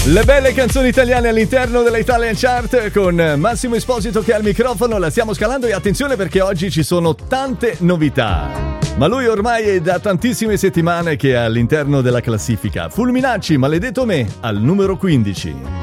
Le belle canzoni italiane all'interno della Italian Chart con Massimo Esposito che è al microfono. La stiamo scalando e attenzione perché oggi ci sono tante novità. Ma lui ormai è da tantissime settimane che è all'interno della classifica. Fulminacci, Maledetto me, al numero 15.